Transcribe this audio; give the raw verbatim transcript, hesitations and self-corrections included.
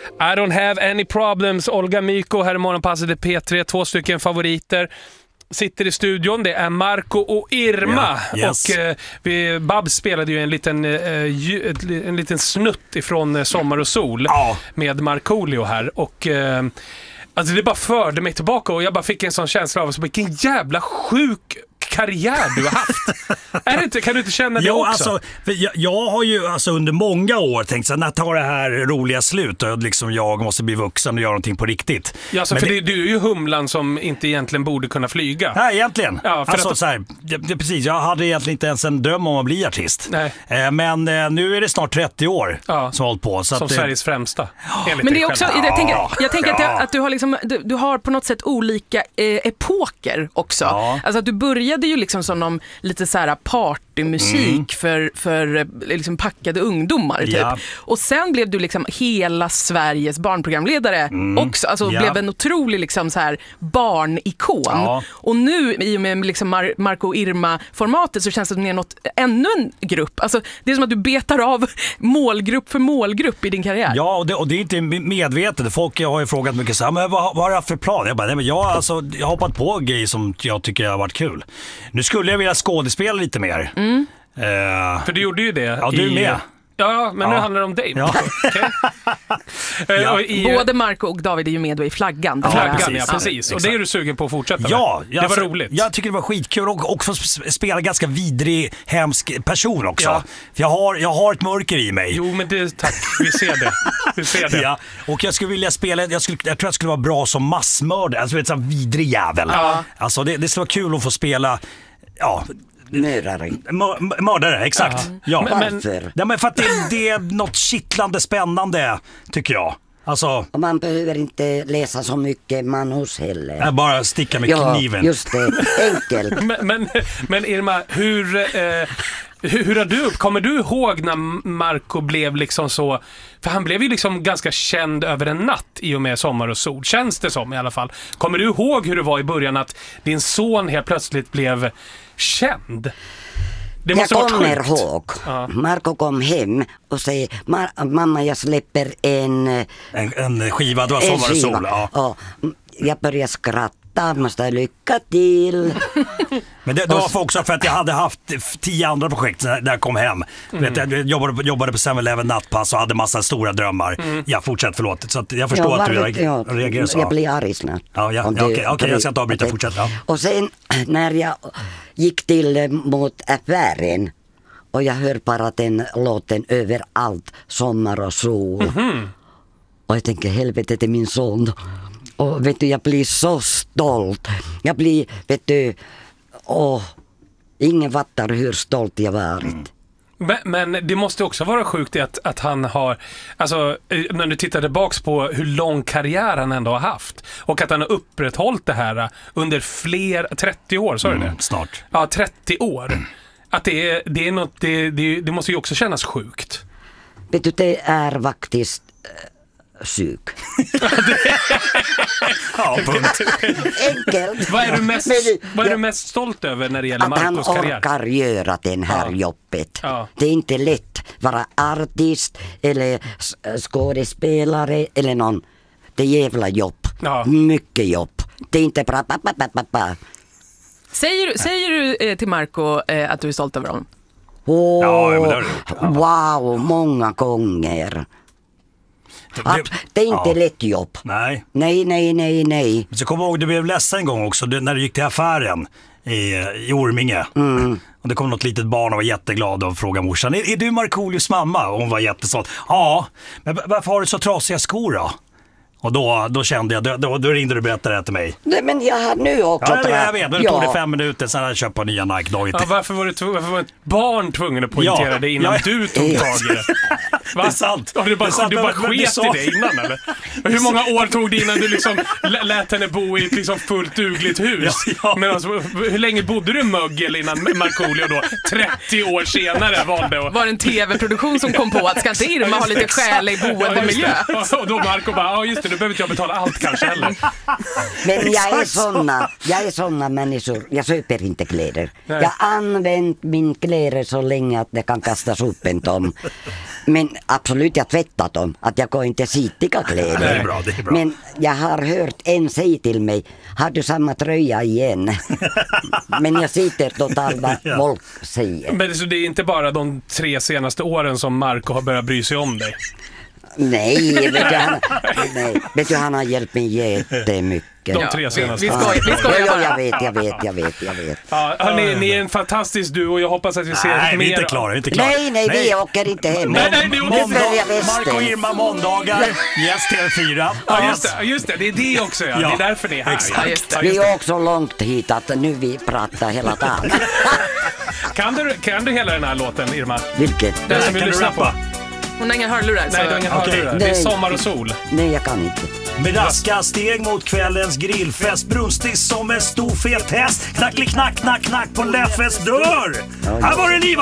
I don't have any problems. Olga Myko här i Morgonpasset i P tre. Två stycken favoriter sitter i studion. Det är Marco och Irma. Yeah, yes. Och eh, vi, Babs spelade ju en liten, eh, ju, en liten snutt ifrån eh, Sommar och sol oh. med Markoolio här. Och eh, alltså det bara förde mig tillbaka och jag bara fick en sån känsla av så vilken jävla sjuk karriär du har haft. Är det inte, kan du inte känna det jo, också? Alltså, jag, jag har ju alltså under många år tänkt så när tar det här roliga slut och liksom jag måste bli vuxen och göra någonting på riktigt. Ja, alltså, för det, det, du är ju humlan som inte egentligen borde kunna flyga. Nej, egentligen. Ja, för alltså, att... så här, det, det, precis, jag hade egentligen inte ens en dröm om att bli artist. Nej. Eh, men eh, nu är det snart trettio år ja. som har hållit på. Så som att, Sveriges främsta. Men det är också, jag tänker, jag tänker ja. att, jag, att du har liksom, du, du har på något sätt olika eh, epoker också. Ja. Alltså att du började ju liksom som någon lite så här partymusik mm. för, för liksom packade ungdomar typ. Ja. Och sen blev du liksom hela Sveriges barnprogramledare mm. också. Alltså ja. blev en otrolig liksom så här barnikon. Ja. Och nu i och med liksom Mar- Marco och Irma-formatet så känns det som att ni är något, ännu en grupp. Alltså det är som att du betar av målgrupp för målgrupp i din karriär. Ja, och det, och det är inte medvetet. Folk har ju frågat mycket så här, men vad, vad har jag för plan? Jag bara, nej, men jag, alltså, jag har hoppat på grejer som jag tycker har varit kul. Nu skulle jag vilja skådespela lite mer. Mm. Uh, för du gjorde ju det. Ja, du i... med. Ja, men ja. nu handlar det om dig. Ja. Okay. ja. i... Både Marco och David är ju med då i Flaggan. Ja, Flaggan, precis. ja, precis. Ja, och det är du sugen på att fortsätta ja, med. Det var alltså, roligt. Jag tycker det var skitkul och också spela ganska vidrig, hemsk person också. Ja. För jag har, jag har ett mörker i mig. Jo, men det, tack. Vi ser det. Vi ser det. Ja. Och jag skulle vilja spela, jag, skulle, jag tror jag skulle vara bra som massmördare. Alltså ett sånt vidrig jävel. Ja. Alltså det, det skulle vara kul att få spela, ja... Mördare. M- mördare, exakt. Ja. Men, Varför? Ja, men för att det, det är något kittlande spännande, tycker jag. Alltså, och man behöver inte läsa så mycket manus heller. Jag bara sticka med ja, kniven. Just det, enkelt. men, men, men Irma, hur, eh, hur, hur har du upp? Kommer du ihåg när Marco blev liksom så... För han blev ju liksom ganska känd över en natt i och med Sommar och sol. Känns det som i alla fall. Kommer du ihåg hur det var i början att din son helt plötsligt blev känd? Det måste jag kommer sjukt. ihåg. Ja. Marco kom hem och säger, mamma jag släpper en... En, en skiva, det var Sommar och sol. Ja. Och jag började skratta. Måste lycka till. Men det, det var också för att jag hade haft tio andra projekt när jag kom hem. Mm. Vet, jag jobbade, jobbade på seven eleven nattpass och hade massa stora drömmar. Mm. Jag fortsätter, förlåt. Så att jag förstår ja, att du var, ja, reagerar så. Jag blir arg snart. Ja, ja, ja, okej, okay, okay, jag ska inte avbryta, fortsätt. Ja. Och sen när jag gick till mot affären och jag hör bara den låten överallt, Sommar och sol. Mm-hmm. Och jag tänker, helvete, det är min son. Och vet du, jag blir så stolt. Jag blir, vet du, åh, ingen fattar hur stolt jag varit. Mm. Men, men det måste också vara sjukt att, att han har, alltså när du tittar tillbaks på hur lång karriär han ändå har haft och att han har upprätthållit det här under fler, trettio år, så är det? Mm, snart. Ja, trettio år. Mm. Att det är, det är något, det, det, det måste ju också kännas sjukt. Vet du, det är faktiskt sjuk. Ja, punkt. Enkelt. Vad är du mest, Men, vad är ja, du mest stolt över när det gäller Marcos Marcos karriär? Att han orkar göra den här Ja. jobbet. Ja. Det är inte lätt vara artist eller skådespelare eller någon. Det är jävla jobb. Ja. Mycket jobb. Det är inte bara... Säger, säger du eh, till Marco eh, att du är stolt över honom? Oh, Ja, men det har du gjort. Ja. Wow, många gånger. Att Det- det är inte ja. lätt jobb. Nej. Nej, nej, nej, nej. Men så kom jag ihåg, du blev ledsen en gång också du, när du gick till affären i, i Orminge. Mm. Och det kom något litet barn och var jätteglad och frågade morsan, är, är du Markoolios mamma? Och hon var jättestolt. Ja, men varför har du så trasiga skor då? Och då, då kände jag, då, då ringde du och berättade det till mig. Nej, men jag har nu också... Ja, jag vet, men det ja. tog det fem minuter sen hade jag köpt på nya Nike Doggy. Ja, varför var, det, varför var ett barn tvungen att poängtera Ja. det innan Ja. du tog tag i det? Det är sant. Ja, du bara, Det är sant, du bara men- men du sket sa- i det innan, eller? Och hur många år tog det innan du liksom l- lät henne bo i ett liksom fullt dugligt hus? Ja, ja. Men alltså, hur länge bodde du i Mögel innan Markoolio då, trettio år senare, valde att... Var det en tv-produktion som kom på att ska inte Irma ha lite skälig boendemiljö? Ja, just det. Och då Marco bara, ja just det, nu behöver inte jag betala allt kanske heller. Men jag är Exakt så. såna, jag är såna människor, jag köper inte kläder. Nej. Jag har använt min kläder så länge att det kan kastas upp en tom. Men absolut, jag tvättat dem. Att jag går inte sittiga kläder. Det är bra, det är bra. Men jag har hört en säga till mig, har du samma tröja igen? Men jag sitter totalt vad Ja. folk säger. Men så det är inte bara de tre senaste åren som Marco har börjat bry sig om dig? Nej, vet du, han, nej, vet du, han har hjälpt mig jättemycket. De tre senaste. Vi skojar, vi Ja, skojar ja, bara. jag vet, jag vet, jag vet, jag vet. Ja, hörni, ni är en fantastisk duo och jag hoppas att vi ser Nej, mer. vi är inte klara, vi är inte klara. Nej, nej, vi åker inte hem. Nej, nej, ni åker Nu inte. följer Marco och västen. Irma måndagar, yes T V fyra. Ja, just det, just det, det är det också ja. Ja, Det är därför ni är här. exakt. Ja, just det. Ja, Vi just det. är också långt hit att nu vi pratar hela dagen. Kan du, kan du hela den här låten, Irma? Vilket? Den som vi Kan du lyssnar på? rappa? Hon har inga hörlurar. Nej, du har så... inga Okej. hörlurar. Det är Nej. sommar och sol. Nej, jag kan inte. Med raska steg mot kvällens grillfest, brunstig som en stor fet häst. Knacklig knack, knack, knack på Leffes dörr. Här var det liv.